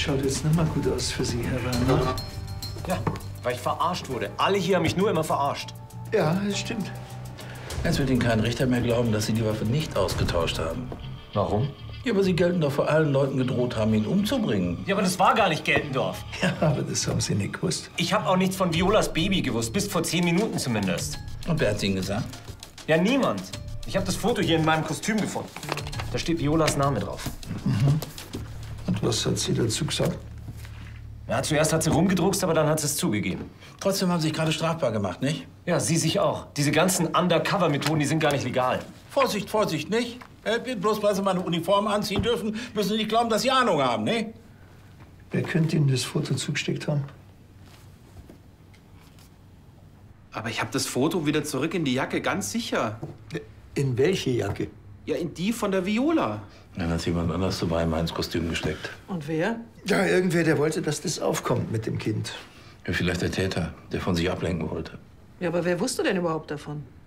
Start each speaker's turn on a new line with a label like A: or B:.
A: schaut jetzt nicht mal gut aus für Sie, Herr Werner.
B: Ja, weil ich verarscht wurde. Alle hier haben mich nur immer verarscht.
A: Ja, das stimmt.
C: Jetzt wird Ihnen kein Richter mehr glauben, dass Sie die Waffe nicht ausgetauscht haben.
B: Warum?
C: Ja, aber Sie gelten doch vor allen Leuten gedroht haben, ihn umzubringen.
B: Ja, aber das war gar nicht Geltendorf.
A: Ja, aber das haben Sie nicht gewusst.
B: Ich habe auch nichts von Violas Baby gewusst, bis vor 10 Minuten zumindest.
C: Und wer hat's Ihnen gesagt?
B: Ja, niemand. Ich habe das Foto hier in meinem Kostüm gefunden. Da steht Violas Name drauf.
A: Und was hat sie dazu gesagt?
B: Ja, zuerst hat sie rumgedruckst, aber dann hat sie es zugegeben.
C: Trotzdem haben Sie sich gerade strafbar gemacht, nicht?
B: Ja, sie sich auch. Diese ganzen Undercover-Methoden, die sind gar nicht legal.
C: Vorsicht, Vorsicht, nicht? Bloß weil Sie mal eine Uniform anziehen dürfen, müssen Sie nicht glauben, dass Sie Ahnung haben, ne?
A: Wer könnte Ihnen das Foto zugesteckt haben?
D: Aber ich habe das Foto wieder zurück in die Jacke, ganz sicher.
A: In welche Jacke?
D: Ja, in die von der Viola.
C: Dann hat jemand anders zu Weimar ins Kostüm gesteckt.
E: Und wer?
A: Ja, irgendwer, der wollte, dass das aufkommt mit dem Kind.
C: Ja, vielleicht der Täter, der von sich ablenken wollte.
E: Ja, aber wer wusste denn überhaupt davon?